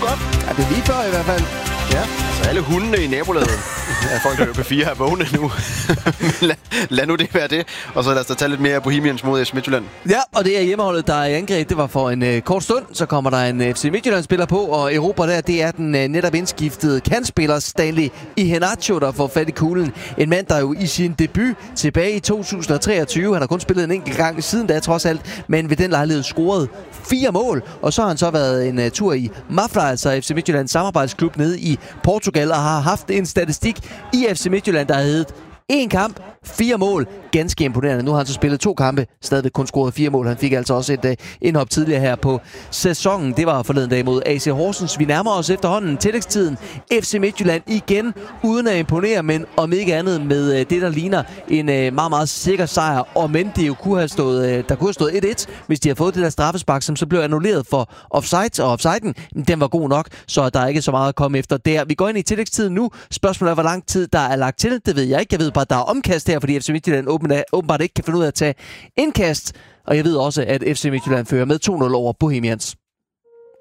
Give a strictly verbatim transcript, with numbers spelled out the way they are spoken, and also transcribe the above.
godt. Ja, det er lige før i hvert fald. Ja, altså alle hundene i nabolaget. Ja, folk, der hører P fire, er vågne nu. lad, lad nu det være det. Og så lad os da tage lidt mere Bohemians mod F C Midtjylland. Ja, og det er hjemmeholdet, der er i angreb. Det var for en øh, kort stund. Så kommer der en øh, F C Midtjylland-spiller på, og Europa der, det er den øh, netop indskiftede kantspiller Stanley Iheanacho, der får fat i kuglen. En mand, der jo i sin debut tilbage i to tusind treogtyve, han har kun spillet en enkelt gang siden da, trods alt, men ved den lejlighed scorede fire mål. Og så har han så været en uh, tur i Mafra, altså F C Midtjyllands samarbejdsklub nede i Portugal, og har haft en statistik i F C Midtjylland, der hed en kamp, fire mål. Ganske imponerende. Nu har han så spillet to kampe, stadigvæk kun scoret fire mål. Han fik altså også et uh, indhop tidligere her på sæsonen. Det var forleden dag mod A C Horsens. Vi nærmer os efterhånden tillægstiden. F C Midtjylland igen, uden at imponere, men om ikke andet med uh, det, der ligner en uh, meget, meget sikker sejr. Og men det jo kunne have stået, uh, der kunne have stået et et, hvis de havde fået det der straffespark, som så blev annulleret for offside. Og offsiden, den var god nok, så der er ikke så meget at komme efter der. Vi går ind i tillægstiden nu. Spørgsmålet er, hvor lang tid der er lagt til. Det ved jeg ikke. Jeg ved bare, at der er omkast her, fordi F C Midtjylland åbenbart ikke kan finde ud af at tage indkast. Og jeg ved også, at F C Midtjylland fører med to nul over Bohemians.